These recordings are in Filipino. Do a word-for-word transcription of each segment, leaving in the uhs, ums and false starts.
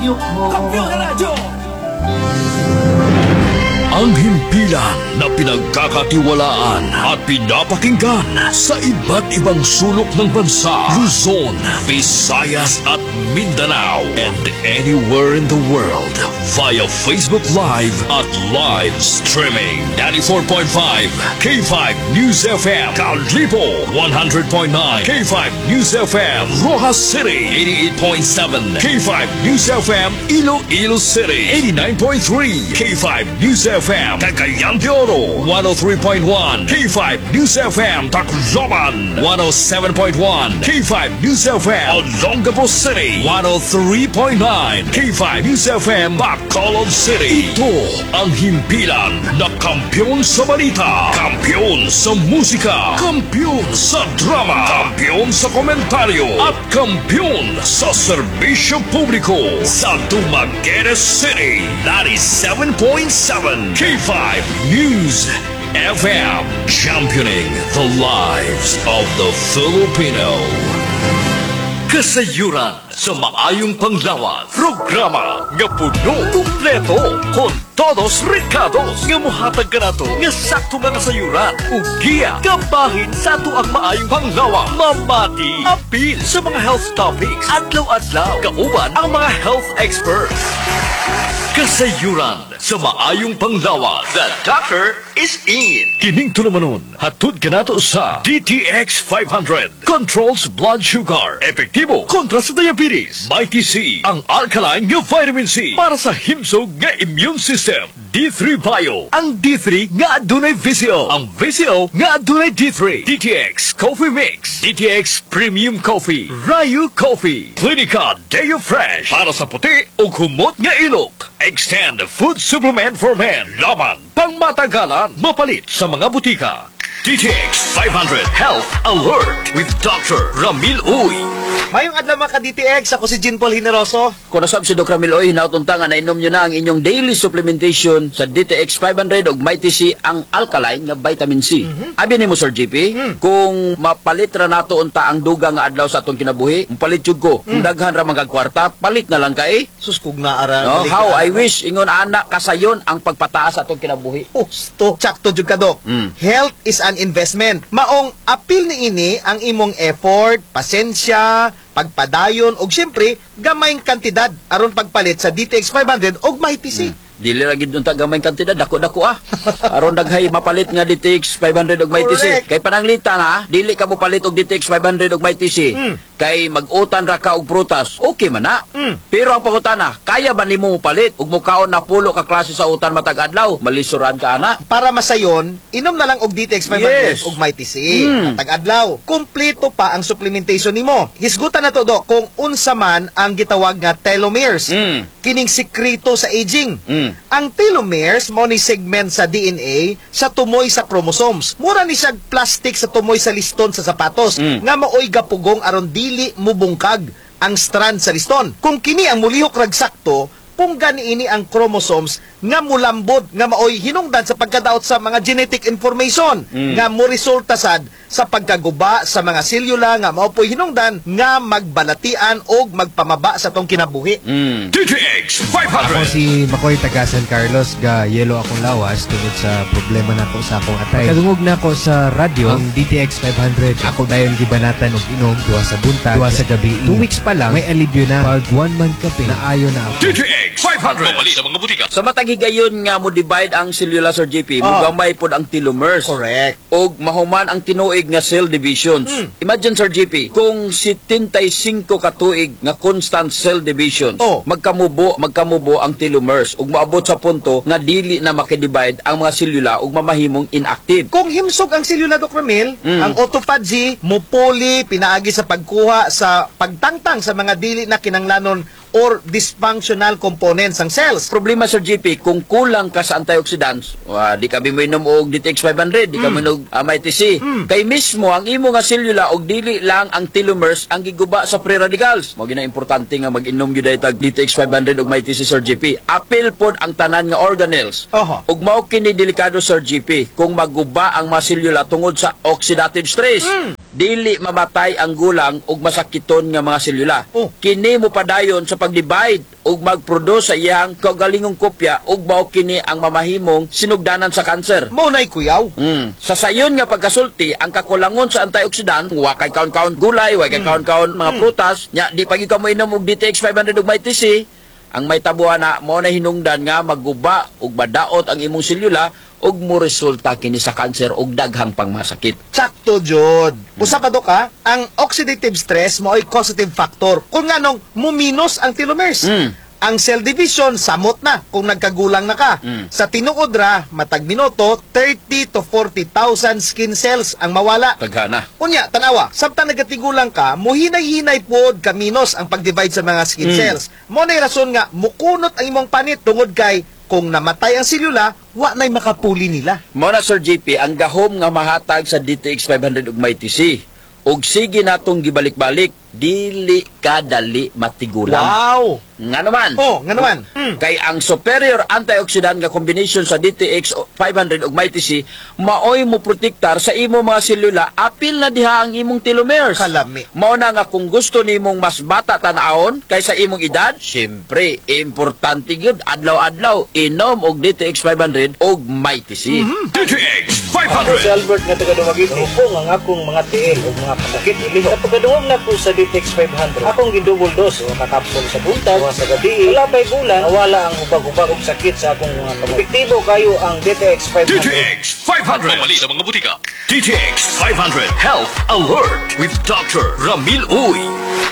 Ang himpilan na pinagkakatiwalaan at pinapakinggan sa iba't ibang sulok ng bansa, Luzon, Visayas at Mindanao, and anywhere in the world via Facebook Live at live streaming. ninety-four point five K five News F M, Callipo, one hundred point nine K five News F M, Rojas City, eighty-eight point seven K five News F M, Iloilo City, eighty-nine point three K five News F M, Cagayan de Oro, one oh three point one K five News F M, Tacloban, one oh seven point one K five News F M, Olongapo City, one oh three point nine K five News F M, Bacolod City. Ito ang himpilan na kampiyon sa balita, kampiyon sa musika, kampiyon sa drama, kampiyon sa komentaryo, at kampiyon sa serbisyo publiko sa Dumaguete City, ninety-seven point seven K five News F M, championing the lives of the Filipino. Kasayuran sa maayong panglawan, programa nga puno kumpleto kon todos recados nga mohatag kanato nga sakto nga kasayuran ug giya kabahin sa ato ang maayong panglawan. Mamati apil sa mga health topics adlaw-adlaw kauban ang mga health experts. Kasayuran sa maayong panglawan. The doctor is in. Kining tulumanon, hatod kanato sa D T X five hundred. Controls blood sugar. Epektibo kontra sa diabetes. Mighty C, ang alkaline nga vitamin C para sa himsog nga immune system. D three Bio, ang D three nga adunay V C O. Ang V C O nga adunay D three. D T X Coffee Mix. D T X Premium Coffee. Rayu Coffee. Clinica Deo Fresh para sa puti o humot nga ilok. Extend Food Supplement for Men. Laban, pangmatagalan, mapalit sa mga butika. D T X five hundred Health Alert with Doctor Ramil Uy. Mayong adlaw mga ka-D T X, ako si Jean Paul Hineroso. Kung nasab si Doc Ramil Uy, hinautunta nga nainom nyo na ang inyong daily supplementation sa D T X five hundred og Mighty C, ang alkaline nga vitamin C. Mm-hmm. Abi ni mo Sir G P, mm. kung mapalit ra nato unta ang duga nga adlaw sa atong kinabuhi, palit jud ko. Mm. Kung daghan ra mga kwarta, palit na lang kay. Sus kog na ara. No, how I wish ingon ana kasayon ang pagpataas sa atong kinabuhi. Oh, sto, sakto jud ka Doc. Mm. Health is an investment. Maong apil ni ini ang imong effort, pasensya, pagpadayon og siyempre gamayng kantidad aron pagpalit sa D T X five hundred og Mighty C. Hmm. Dili ra gid unta gamay kantidad, dako-dako ah. Aron daghay mapalit nga D T X five hundred og Mighty C. Kay pananglita na, dili ka mo palit og D T X five hundred og Mighty C. Hmm. Kay mag-utan ra ka og prutas, okay man na. Hmm. Pero ang pangutana, kaya ba nimo mo palit ug mukaon na pulo ka klase sa utan matag adlaw? Malisuran ka ana. Para masayon, inom na lang og D T X five hundred yes. og Mighty C. Hmm. Matag adlaw. Kompleto pa ang supplementation nimo. Hisgutan na to Dok kung unsa man ang gitawag nga telomeres. Hmm. Kining sikreto sa aging. Hmm. Ang telomeres mo ni segment sa D N A sa tumoy sa chromosomes. Mura ni siya plastic sa tumoy sa liston sa sapatos mm. nga maoy gapugong aron dili mubungkag ang strand sa liston. Kung kini ang mulihok rag sakto, kung gani ini ang chromosomes nga mulambod nga maoy hinungdan sa pagkadaot sa mga genetic information mm. nga mo resulta sad sa pagkaguba sa mga selula nga maopoy hinungdan nga magbalatian og magpamaba sa tong kinabuhi. Mm. D T X five hundred. Ako si Makoy taga San Carlos, ga yelo akong lawas tungod sa problema nako sa akong atay. Kadungog na ako sa radyo ang D T X five hundred. Ako dayon gibanatan og inom duwa sa buntag, duwa sa gabi. Two weeks pa lang may alibyo na pag one month kape na ayo na ako. D T X five hundred. Mamali sa mga butika. Sa matag higayon nga mo divide ang selula Sir J P, oh. mugamay pod ang telomers. Correct. Og mahuman ang tinuig nga cell divisions. Hmm. Imagine Sir J P, kung seventy-five ka tuig nga constant cell divisions, oh. magkamubo, magkamubo ang telomeres ug moabot sa punto nga dili na makidivide ang mga selula ug mamahimong inactive. Kung himsog ang selula Doc Ramil, hmm. ang autophagy mopoli pinaagi sa pagkuha sa pagtangtang sa mga dili na kinanglanon or dysfunctional components ng cells. Problema Sir J P, kung kulang ka sa antioxidants, uh, di kami mo inom og D T X five hundred, di mm. kami inom uh, Mighty C. Mm. Kay mismo ang imo nga selula og dili lang ang telomeres ang giguba sa free radicals. Mo gina importante nga mag-inom gyud tag D T X five hundred og Mighty C Sir J P. Apil pod ang tanan nga organelles. Uh-huh. Ug mao kini delikado Sir J P kung maguba ang mga selula tungod sa oxidative stress. Mm. Dili mamatay ang gulang ug masakiton nga mga selula. Oh. Kini mo padayon sa pag-divide ug mag-produce sa iyang kaugalingong kopya ug mao kini ang mamahimong sinugdanan sa kanser. Mo nay kuyaw. Mm. Sa sayon nga pagkasulti, ang kakulangon sa antioxidant, wa kay kaon-kaon gulay, wa kay kaon-kaon mga prutas, nya di pagi ka mo inom og D T X five hundred ug may T C, ang may tabuhan na mo na hinungdan nga magguba ug madaot ang imong selula ug mo resulta kini sa kanser ug daghang pangmasakit. Sakto, Jod. Usa pa do ka, ang oxidative stress mo ay causative factor. Kung nga nung muminos ang telomeres. Mm. Ang cell division, samot na kung nagkagulang na ka. Mm. Sa tinuod ra, matag minuto, thirty to forty thousand skin cells ang mawala. Taghana. Unya, tanawa, samtang nagatigulang ka, muhinay-hinay pod kaminos ang pag-divide sa mga skin Mm. cells. Mo na'y rason nga, mukunot ang imong panit tungod kay kung namatay ang selula, wa na'y makapuli nila. Mo na Sir J P, ang gahom nga mahatag sa D T X five hundred ug may T C. Ug sige natong gibalik-balik, dili ka dali matigulang. Wow! Nga naman. Oh, nga naman. Mm. Kay ang superior antioxidant nga combination sa D T X five hundred ug may T C maoy mo protektar sa imo mga selula apil na diha ang imong telomeres. Kalami. Mao na nga kung gusto nimong mas bata tan-awon kaysa imong edad, syempre importante gyud adlaw-adlaw inom og D T X five hundred ug may T C. D T X five Ako si hundred. Albert nga taga Dumaguete. Hupong ang akong mga tiil o mga pasakit ilihok. Sa pagkadungog na po sa D T X five hundred, akong gidouble dose o kakapsol sa buntag o sa gabi. Wala pa'y bulan, nawala ang ubag-ubag og sakit sa akong mga kamay. Epektibo kayo ang D T X five D T hundred. X five hundred. Pamali sa mga butika. D T X five hundred Health Alert with Doctor Ramil Uy.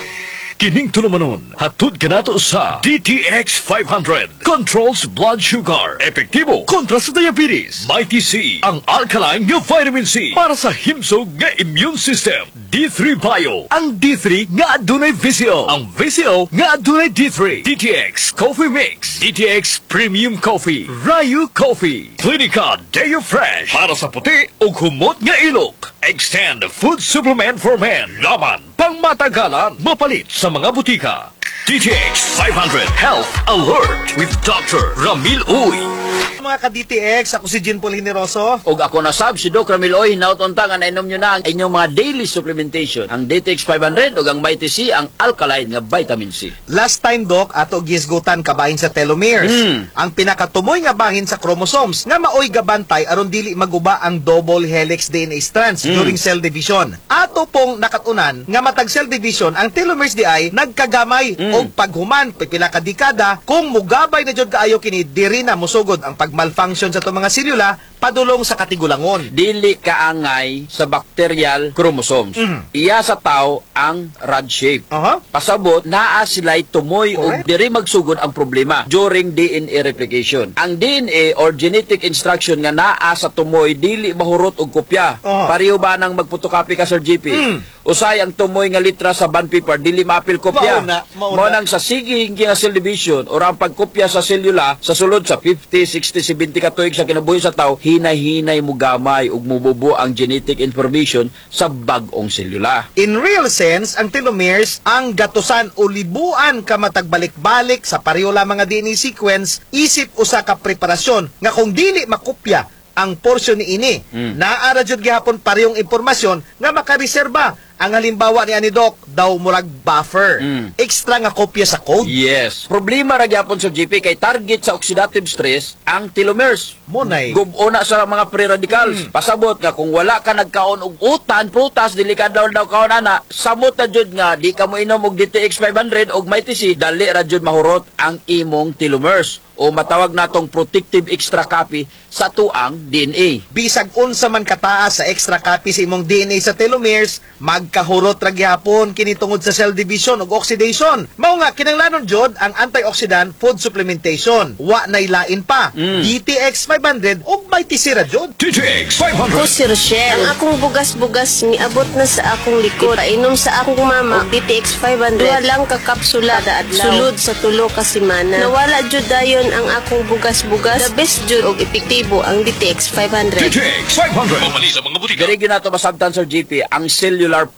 Kining tulumanon, hatod ka nato sa D T X five hundred. Controls blood sugar. Epektibo kontra sa diabetes. May T C, ang alkaline nga vitamin C para sa himsog nga immune system. D three Bio, ang D three nga adunay V C O. Ang V C O nga adunay D three. D T X Coffee Mix. D T X Premium Coffee. Rayu Coffee. Clinica Deo Fresh para sa puti o humot nga ilok. Extend Food Supplement for Men. Laman pang matagalan, mapalit sa mga butika. D T X five hundred Health Alert with Doctor Ramil Uy. Mga ka-D T X, ako si Jean Paul Hineroso. Og ako na sab si Doc Ramil Oy, hinaut-unta nga nainom nyo na ang inyong mga daily supplementation. Ang D T X five hundred ug ang may T C, ang alkaline nga vitamin C. Last time, Doc, ato gisgutan kabahin sa telomeres. Mm. Ang pinakatumoy nga bahin sa chromosomes nga maoy gabantay aron dili maguba ang double helix D N A strands during cell division. Ato pong nakatunan nga matag cell division, ang telomeres di ay nagkagamay og paghuman pipila ka dekada kung mugabay na jud kaayo kini diri na musugod ang pag-malfunction sa itong mga selula padulong sa katigulangon. Dili kaangay sa bacterial chromosomes. Mm. Iya sa tao ang rod shape. Aha. Pasabot, naa sila'y tumoy o Correct. diri magsugod ang problema during D N A replication. Ang D N A or genetic instruction nga naa sa tumoy dili mahurot og kopya. Oh. Pareho ba nang magpotocopy ka Sir G P? Mm. Usay ang tumoy nga litra sa bond paper dili maapil kopya. Mauna, mauna. Mao nang sa siging nga cell division or ang pagkopya sa selula sa sulod sa fifty, sixty, seventy ka tuig sa kinabuhi sa tao, hinay-hinay mo gamay ug mububo ang genetic information sa bag-ong selula. In real sense, ang telomeres ang gatusan o libuan ka matagbalik-balik sa pareho lamang nga D N A sequence isip usa ka preparasyon nga kung dili makopya ang porsyon ni ini, Mm. naara jud gihapon parehong impormasyon nga makareserba. Ang halimbawa ni ani Doc, daw murag buffer. Mm. Extra nga kopya sa code. Yes. Problema ra gyapon sa G P kay target sa oxidative stress ang telomeres. Munay. Gubo na sa mga free radicals. Pasabot nga kung wala ka nagkaon og utan, prutas, dili ka daw daw kaon ana, samot na jud nga di ka mo inom og D T X five hundred og may T C, dali ra jud mahurot ang imong telomeres o matawag natong protective extra copy sa tuang D N A. Bisag unsa man kataas sa extra copy sa imong D N A sa telomeres, magkahurot ra gyapon kini tungod sa cell division ug oxidation. Mao nga kinahanglanon jud ang antioxidant food supplementation. Wa nay lain pa. Mm. D T X five hundred ug may T C ra jud. D T X five Ako hundred. si Rochelle. Ang akong bugas-bugas niabot na sa akong likod. Painom sa akong mama og D T X five hundred. Duha lang ka kapsula kada adlaw. Sulod sa tulo ka semana. Nawala jud dayon ang akong bugas-bugas. The best jud og epektibo ang D T X five D hundred. T X five hundred. Pamali sa mga butika. Diri gyud nato masabtan Sir G P ang cellular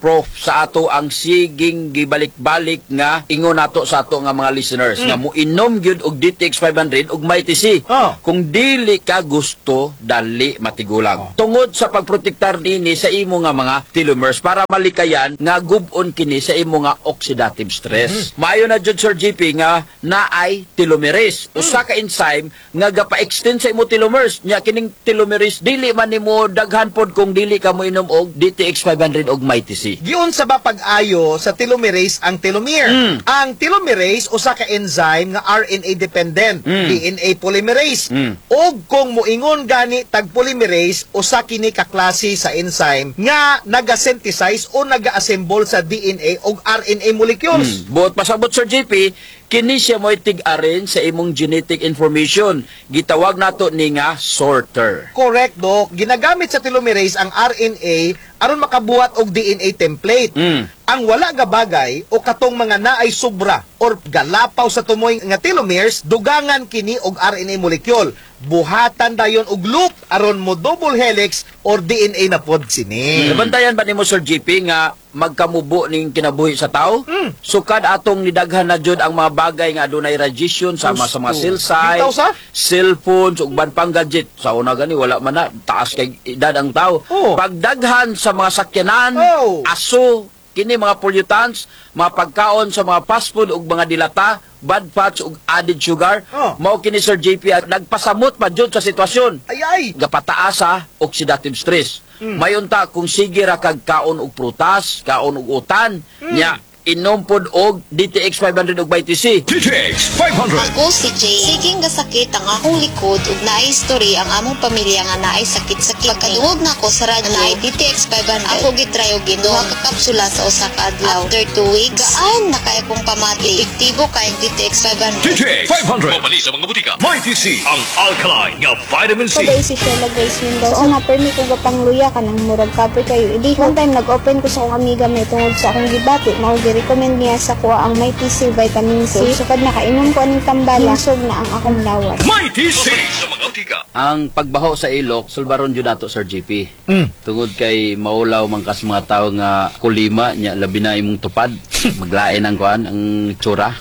Prof sa ato ang siging gibalik-balik nga ingon nato sa ato nga mga listeners nga muinom gyud og D T X five hundred ug may T C. Oh. Kung dili ka gusto, dali matigulang. Tungod sa pagprotektar nini sa imo nga mga telomeres para malikayan nga gub-on kini sa imo nga oxidative stress. Maayo na jud Sir G P nga naay telomerase, usa ka enzyme nga gapa-extend sa imo telomeres. Nya kining telomerase dili man nimo daghan pod kung dili ka moinom og D T X five hundred og may T C. Giun sa ba pag-ayo sa telomerase ang telomere. Mm. Ang telomerase usa ka enzyme nga R N A dependent, Mm. D N A polymerase. Mm. Og kung moingon gani tag polymerase usa kini ka klase sa enzyme nga naga-synthesize o naga-assemble sa D N A og R N A molecules. Hmm. Buot pasabot Sir J P, kini siya mo'y tig-arin sa imong genetic information. Gitawag nato ni nga sorter. Correct, Dok. Ginagamit sa telomerase ang R N A aron makabuhat og D N A template. Mm. Ang wala nga bagay o katong mga naay sobra or galapaw sa tumoy nga telomeres, dugangan kini og R N A molecule. Buhatan dayon og loop aron mo double helix or D N A na pod sini. Nabantayan ba nimo Sir J P nga magkamubo ning kinabuhi sa tao? Mm. Sukad atong nidaghan na jud ang mga bagay nga adunay radiation sama sa mga cell Bitaw sites, sa? cellphones ug ban pang gadget. Sa una gani wala man na taas kay edad ang tao. Oh. Pagdaghan sa mga sakyanan, Oh. aso, kini mga pollutants, mga pagkaon sa mga fast food ug mga dilata, bad fats ug added sugar, Oh. mao kini Sir J P at nagpasamot pa jud sa sitwasyon. Ay ay. Gapataas sa oxidative stress. Mm. Mayunta kung sige ra kag kaon og prutas, kaon og utan, nya inom pod og D T X five hundred og may T C. D T X five hundred. Ako si Jay. Siging gasakit ang akong likod ug naay history ang among pamilya nga naay sakit-sakit. Pagkaduog na ko sa radyo naay D T X five hundred, ako gitry og ginom ka kapsula sa usa ka adlaw. After two weeks, gaan na kay akong pamati. Epektibo kay ang D T X five hundred. D T X five hundred. Mabali sa mga butika. May T C. Ang alkaline nga vitamin C. Pagay si Sheila Grace Mendoza. So, na-permi ko gapangluya ka ng murag kape kayo. Idi, one time nag-open ko sa akong amiga may tungod sa akong gibati. Mao gi-recommend niya sa kuha ang may T C vitamin C. So, sukad nakainom ko aning tambala, hinsog na ang akong lawas. May T C. Sa mga butika. Ang pagbaho sa ilok, sulbaron jud nato Sir J P. Mm. Tungod kay maulaw man kas mga tawo nga kulima nya labi na imong tupad. Maglain ang kuan ang tsura.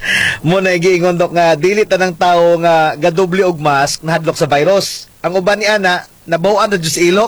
Mo na giingon Dok nga dili tanang tawo nga gadoble og mask nahadlok sa virus. Ang uban ni ana nabaw-an na jud sa ilok.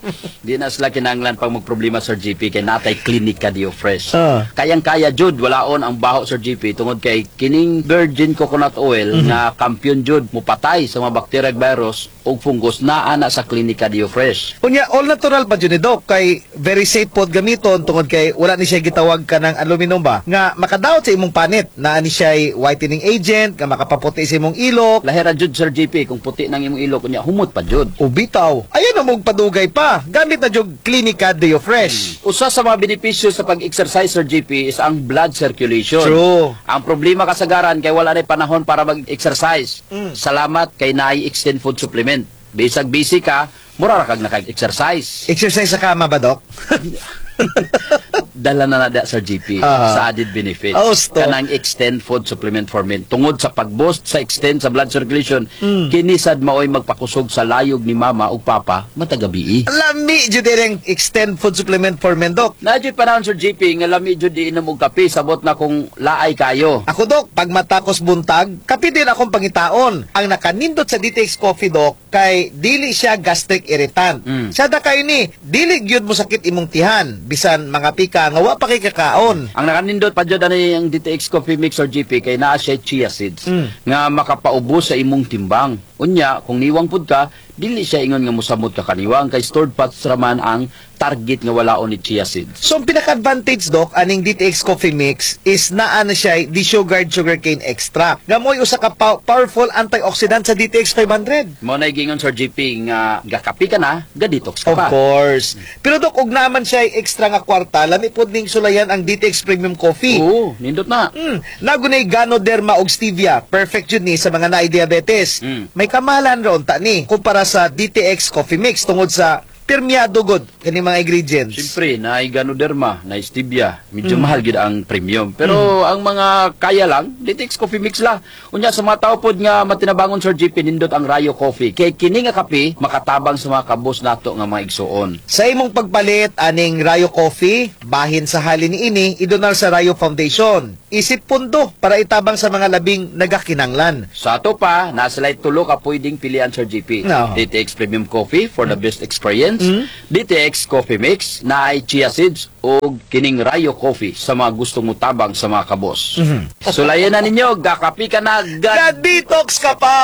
Di na sila kinahanglan pag magproblema Sir J P kay natay klinika Dio Fresh. Ah. Kayang-kaya jud walaon ang baho Sir J P tungod kay kining virgin coconut oil na kampiyon jud mupatay sa mga bacteria ug virus ug fungus naa na sa klinika Dio Fresh. Unya all natural pa jud ni Dok kay very safe pod gamiton tungod kay wala ni siya gitawag ka ng aluminum ba nga makadaot sa imong panit naa ni siya whitening agent nga makapaputi sa imong ilok. Lahira jud Sir J P kung puti nang imong ilok unya humot pa jud. Ubitaw. Ayan na mong padugay pa. Gamit na jug Klinika Deo Fresh. Usa sa mga benepisyo sa pag-exercise Sir J P is ang blood circulation. True. Ang problema kasagaran kay wala na panahon para mag-exercise. Mm. Salamat kay naay extend food supplement. Bisag busy ka, mura ra kag nakag-exercise. Exercise sa kama ba, Dok? Dala na nada Sir J P Ah. sa added benefit. Oh, stop. Kanang extend food supplement for men. Tungod sa pag-boost sa extend sa blood circulation, Mm. kinisad maoy magpakusog sa layog ni mama ug papa matagabi. Lami jud direng extend food supplement for men, Dok. Nadyo panahon Sir J P nga lami jud iinom og kape sabot na kung laay kayo. Ako, Dok, pag matakos buntag, kapi din akong pangitaon. Ang nakanindot sa D T X Coffee, Dok, kay dili siya gastric irritant. Mm. Sada kayo ni, dili gyud mo sakit imong tihan. Bisan mga pika, nga wa pa kay kakaon. Ang nakanindot pa dyan ani ang D T X Coffee Mix or G P kay naa siya chia seeds Mm. nga makapaubos sa imong timbang. Unya, kung niwang pud ka, dili siya ingon nga musamot ka kaniwang kay stored fats raman ang target nga walaon ni chia seeds. So, ang pinaka-advantage, Dok, aning D T X Coffee Mix is naa na siya desugared sugarcane extract. Gamoy usa ka pa- powerful antioxidant sa D T X five hundred. Mo na gingon Sir G P nga gakapi ka na, ga-detox ka Of pa. course. Pero, Dok, ug naman siya extra nga kwarta, lami pod ning sulayan ang D T X Premium Coffee. Oo, nindot na. Mm, nagunay Ganoderma og stevia. Perfect yun ni sa mga naay diabetes. Mm. May kamahalan ron ta ni kumpara sa D T X Coffee Mix tungod sa pirmiyado god kani mga ingredients. Siyempre, na ganoderma, na stevia, medyo mahal gid ang premium. Pero ang mga kaya lang, D T X Coffee Mix la. Unya sa mga tao pod nga matinabangon Sir G P nindot ang Rayo Coffee. Kay kini nga kape makatabang sa mga kabos nato nga mga igsuon. Sa imong pagpalit aning Rayo Coffee, bahin sa halin ni ini, idonal sa Rayo Foundation. Isip pundo para itabang sa mga labing nagakinanglan. Sa ato pa, nasa light tulo ka pwedeng pilian Sir G P. No. D T X Premium Coffee for the best experience. D T X Coffee Mix na ay chia seeds o kining Rayo Coffee sa mga gustong mutabang sa mga kabos. Sulayan na ninyo, gakapi ka na, gad... Ga-detox ka pa!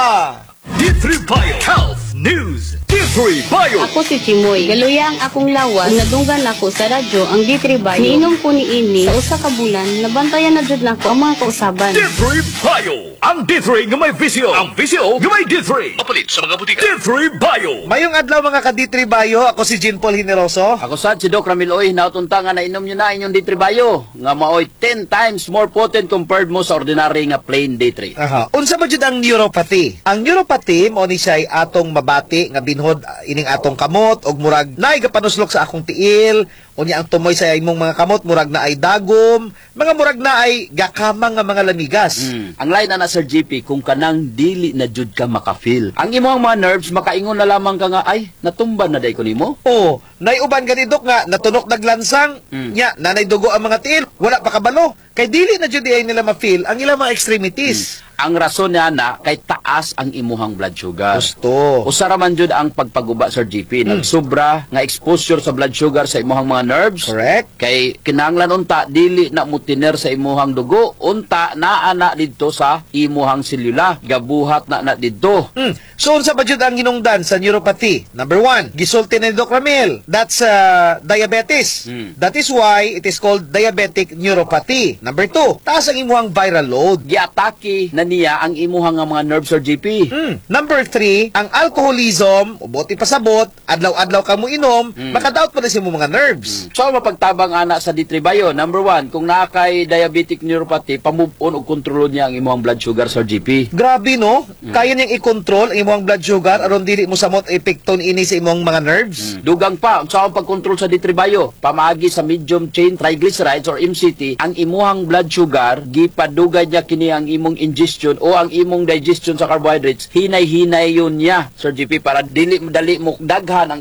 D three Bio Health News. D three Bio. Ako si Chimoy. Galuya ang akong lawas. Nadunggan ako sa radyo ang D three Bio. Niinom ko ni ini sa usa ka bulan. Nabantayan na jud nako ang mga kausaban. D three Bio. Ang D three nga may visyo. Ang visyo nga may D three. Mapalit sa mga butika. D three Bio. Mayong adlaw mga ka-D three Bio, ako si Jean Paul Hineroso. Ako sad si Doc Ramil Oy, nautunta nga nainom nyo na inyong D three Bio. Nga maoy ten times more potent compared mo sa ordinary nga plain D three. Aha. Unsa ba jud ang neuropathy? Ang neuropathy mo ni siya atong mabati nga binhod uh, ining atong kamot og murag naay gapanuslok sa akong tiil, unya ang tumoy sa imong mga kamot murag na ay dagom, mga murag na ay gakamang nga mga lamigas. Mm. Ang line na Sir G P, kung kanang dili na jud ka makafeel. Ang imong mga nerves makaingon na lamang ka nga ay natumban na day ko nimo. Oh, nay uban ganidok nga natunok naglansang, Mm. nya nanay dugo ang mga tiil, wala pa kabalo. Kay dili na jud ay nila ma-feel ang ilang mga extremities. Ang rason niya na kay taas ang imuhang blood sugar. Gusto. Usara man jud ang pagpaguba Sir G P, nagsubra nga exposure sa blood sugar sa imuhang mga nerves. Correct. Kay kinahanglan unta dili na mutiner sa imuhang dugo, unta naa na didto sa imuhang selula, gabuhat na na didto. Mm. So, unsa ba jud ang hinungdan sa neuropathy? Number one, gisulti ni Doc Ramil. That's uh, diabetes. Mm. That is why it is called diabetic neuropathy. Number two, taas ang imuhang viral load. Giatake na niya ang imuhang nga mga nerves Sir G P. Mm. Number three, ang alcoholism, ubuti pasabot, adlaw-adlaw ka mo inom, Mm. makadaot pa na siya mo mga nerves. So, mapagtabang ana sa D three Bio. Number one, kung nakay diabetic neuropathy, pamove on o kontrolon niya ang imuhang blood sugar Sir G P. Grabe no? Kaya niyang i-control ang imong blood sugar aron dili mo samot epekton ini sa imong mga nerves. Dugang pa, sa akong pagkontrol sa D three Bio, pamaagi sa medium chain triglycerides or M C T, ang imuhang blood sugar, gipadugay niya kini ang imong ingestion o ang imong digestion sa carbohydrates, hinay-hinay yun niya, Sir G P, para dili dali mo daghan ang